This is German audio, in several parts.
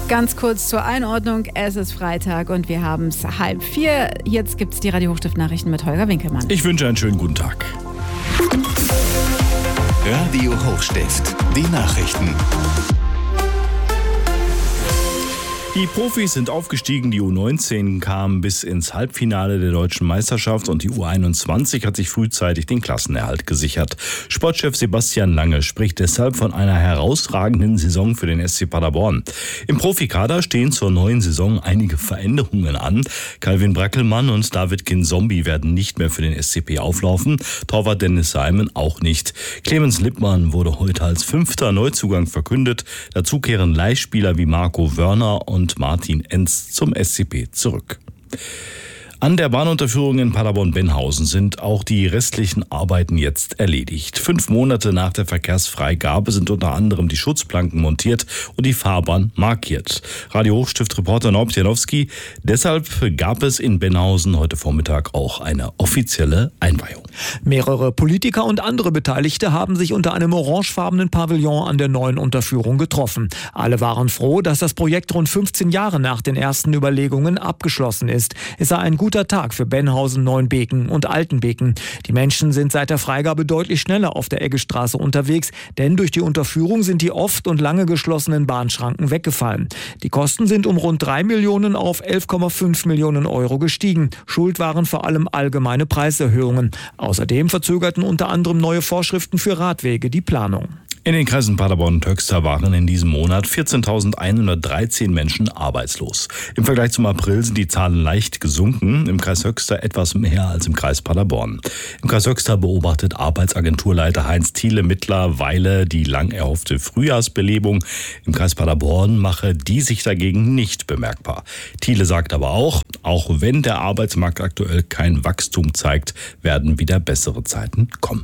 Ganz kurz zur Einordnung, es ist Freitag und wir haben es 3:30. Jetzt gibt es die Radio Hochstift-Nachrichten mit Holger Winkelmann. Ich wünsche einen schönen guten Tag. Radio Hochstift, die Nachrichten. Die Profis sind aufgestiegen, die U19 kam bis ins Halbfinale der Deutschen Meisterschaft und die U21 hat sich frühzeitig den Klassenerhalt gesichert. Sportchef Sebastian Lange spricht deshalb von einer herausragenden Saison für den SC Paderborn. Im Profikader stehen zur neuen Saison einige Veränderungen an. Calvin Brackelmann und David Kinzombie werden nicht mehr für den SCP auflaufen, Torwart Dennis Simon auch nicht. Clemens Lippmann wurde heute als 5. Neuzugang verkündet. Dazu kehren Leihspieler wie Marco Wörner und Martin Enz zum SCP zurück. An der Bahnunterführung in Paderborn-Benhausen sind auch die restlichen Arbeiten jetzt erledigt. 5 Monate nach der Verkehrsfreigabe sind unter anderem die Schutzplanken montiert und die Fahrbahn markiert. Radio Hochstift-Reporter Norbert Janowski, deshalb gab es in Benhausen heute Vormittag auch eine offizielle Einweihung. Mehrere Politiker und andere Beteiligte haben sich unter einem orangefarbenen Pavillon an der neuen Unterführung getroffen. Alle waren froh, dass das Projekt rund 15 Jahre nach den ersten Überlegungen abgeschlossen ist. Es sei ein guter Tag für Benhausen, Neuenbeken und Altenbeken. Die Menschen sind seit der Freigabe deutlich schneller auf der Eggestraße unterwegs, denn durch die Unterführung sind die oft und lange geschlossenen Bahnschranken weggefallen. Die Kosten sind um rund 3 Millionen auf 11,5 Millionen Euro gestiegen. Schuld waren vor allem allgemeine Preiserhöhungen. Außerdem verzögerten unter anderem neue Vorschriften für Radwege die Planung. In den Kreisen Paderborn und Höxter waren in diesem Monat 14.113 Menschen arbeitslos. Im Vergleich zum April sind die Zahlen leicht gesunken, im Kreis Höxter etwas mehr als im Kreis Paderborn. Im Kreis Höxter beobachtet Arbeitsagenturleiter Heinz Thiele mittlerweile die lang erhoffte Frühjahrsbelebung. Im Kreis Paderborn mache die sich dagegen nicht bemerkbar. Thiele sagt aber auch wenn der Arbeitsmarkt aktuell kein Wachstum zeigt, werden wieder bessere Zeiten kommen.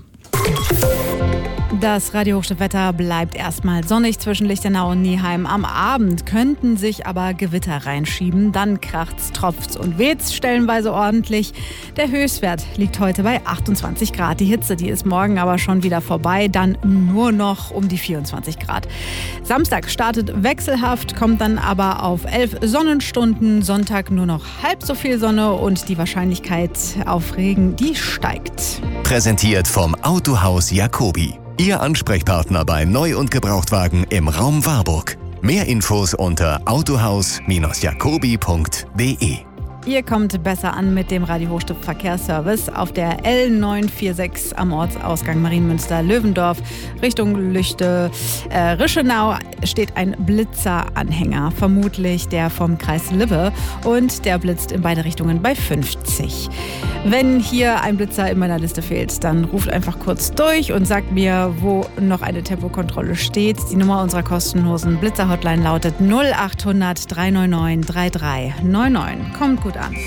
Das Radio Hochstift-Wetter bleibt erstmal sonnig zwischen Lichtenau und Nieheim. Am Abend könnten sich aber Gewitter reinschieben. Dann kracht's, tropft's und weht's stellenweise ordentlich. Der Höchstwert liegt heute bei 28 Grad. Die Hitze, die ist morgen aber schon wieder vorbei. Dann nur noch um die 24 Grad. Samstag startet wechselhaft, kommt dann aber auf 11 Sonnenstunden. Sonntag nur noch halb so viel Sonne und die Wahrscheinlichkeit auf Regen, die steigt. Präsentiert vom Autohaus Jacobi. Ihr Ansprechpartner bei Neu- und Gebrauchtwagen im Raum Warburg. Mehr Infos unter autohaus-jacobi.de. Ihr kommt besser an mit dem Radio Hochstift Verkehrsservice auf der L946 am Ortsausgang Marienmünster-Löwendorf Richtung Lüchte-Rischenau steht ein Blitzeranhänger, vermutlich der vom Kreis Lippe, und der blitzt in beide Richtungen bei 50. Wenn hier ein Blitzer in meiner Liste fehlt, dann ruft einfach kurz durch und sagt mir, wo noch eine Tempokontrolle steht. Die Nummer unserer kostenlosen Blitzer-Hotline lautet 0800 399 3399. Kommt gut an.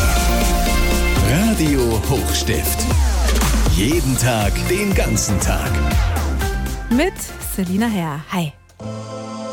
Radio Hochstift. Jeden Tag, den ganzen Tag. Mit Selina Herr. Hi.